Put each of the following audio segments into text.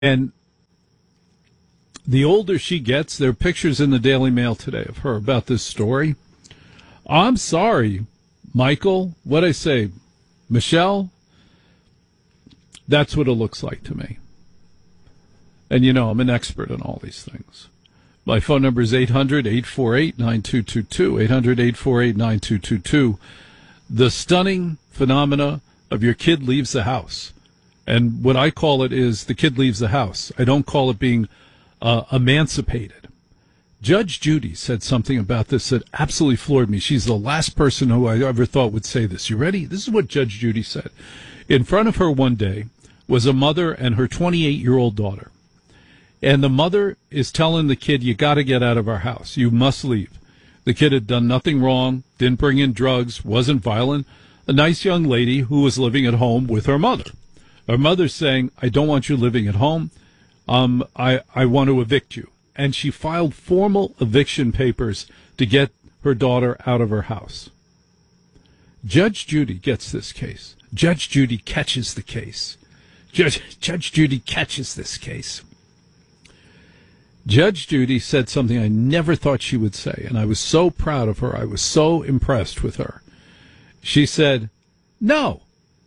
And the older she gets, there are pictures in the Daily Mail today of her about this story. I'm sorry, Michael, what'd I say? Michelle? That's what it looks like to me. And you know, I'm an expert in all these things. My phone number is 800-848-9222, 800-848-9222. The stunning phenomena of your kid leaves the house. And what I call it is the kid leaves the house. I don't call it being emancipated. Judge Judy said something about this that absolutely floored me. She's the last person who I ever thought would say this. You ready? This is what Judge Judy said. In front of her one day was a mother and her 28-year-old daughter. And the mother is telling the kid, you got to get out of our house. You must leave. The kid had done nothing wrong, didn't bring in drugs, wasn't violent. A nice young lady who was living at home with her mother. Her mother's saying, I don't want you living at home. I want to evict you. And she filed formal eviction papers to get her daughter out of her house. Judge Judy gets this case. Judge Judy catches the case. Judge Judy catches this case. Judge Judy said something I never thought she would say, and I was so proud of her. I was so impressed with her. She said, no,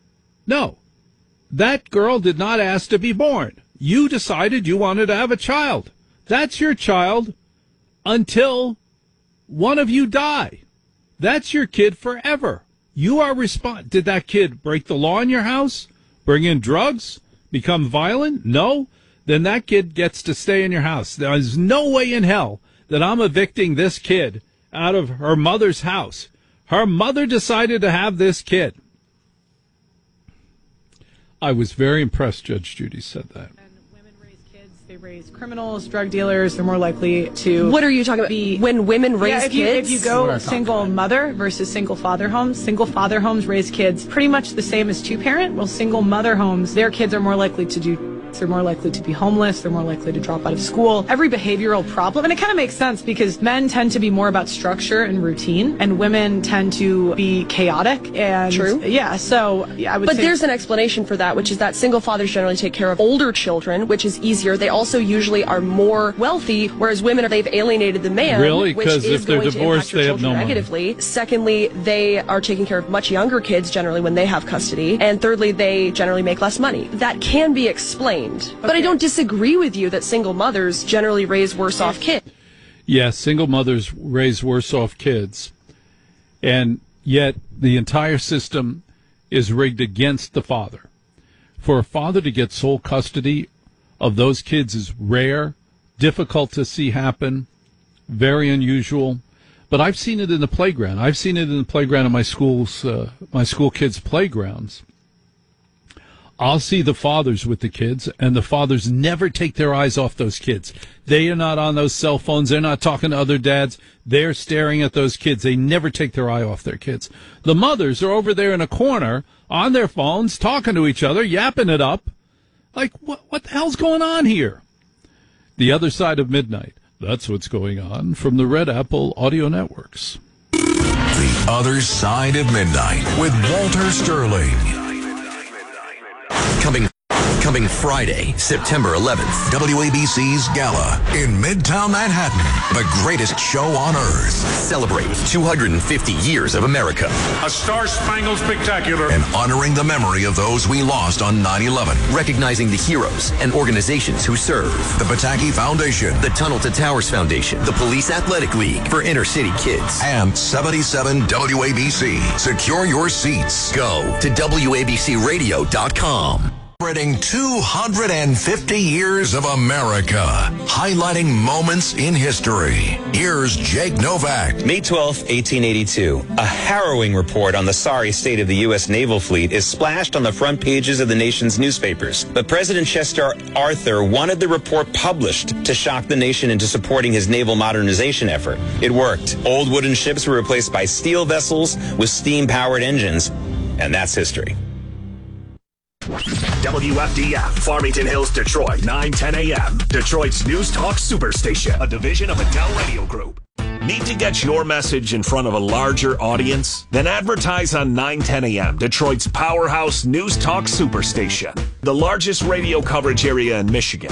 that girl did not ask to be born. You decided you wanted to have a child. That's your child until one of you die. That's your kid forever. You are Did that kid break the law in your house? Bring in drugs? Become violent? No? Then that kid gets to stay in your house. There's no way in hell that I'm evicting this kid out of her mother's house. Her mother decided to have this kid. I was very impressed Judge Judy said that. They raise criminals, drug dealers. They're more likely to. What are you talking about? When women raise kids? If you go single mother versus single father homes raise kids pretty much the same as two parent. Well, single mother homes, their kids are more likely to do. They're more likely to be homeless. They're more likely to drop out of school. Every behavioral problem. And it kind of makes sense because men tend to be more about structure and routine, and women tend to be chaotic. And true. Yeah. So I would say. But there's an explanation for that, which is that single fathers generally take care of older children, which is easier. They also usually are more wealthy, whereas women, they've alienated the man. Really? Which because is if they're going divorced, to impact your they have no children negatively. money. Secondly, they are taking care of much younger kids generally when they have custody. And thirdly, they generally make less money. That can be explained. Okay. But I don't disagree with you that single mothers generally raise worse off kids. Yes, single mothers raise worse off kids. And yet the entire system is rigged against the father. For a father to get sole custody of those kids is rare, difficult to see happen, very unusual. But I've seen it in the playground. I've seen it in the playground of my school kids' playgrounds. I'll see the fathers with the kids, and the fathers never take their eyes off those kids. They are not on those cell phones. They're not talking to other dads. They're staring at those kids. They never take their eye off their kids. The mothers are over there in a corner on their phones, talking to each other, yapping it up. Like, what the hell's going on here? The Other Side of Midnight. That's what's going on from the Red Apple Audio Networks. The Other Side of Midnight with Walter Sterling. Coming Friday, September 11th, WABC's Gala in Midtown Manhattan. The greatest show on earth. Celebrate 250 years of America. A star-spangled spectacular. And honoring the memory of those we lost on 9/11. Recognizing the heroes and organizations who serve. The Pataki Foundation. The Tunnel to Towers Foundation. The Police Athletic League for inner city kids. And 77 WABC. Secure your seats. Go to WABCRadio.com. Celebrating 250 years of America, highlighting moments in history. Here's Jake Novak. May 12, 1882. A harrowing report on the sorry state of the U.S. naval fleet is splashed on the front pages of the nation's newspapers. But President Chester Arthur wanted the report published to shock the nation into supporting his naval modernization effort. It worked. Old wooden ships were replaced by steel vessels with steam-powered engines. And that's history. WFDF, Farmington Hills, Detroit, 9:10 a.m. Detroit's News Talk Superstation, a division of Adele Radio Group. Need to get your message in front of a larger audience? Then advertise on 910 AM, Detroit's powerhouse news talk superstation. The largest radio coverage area in Michigan.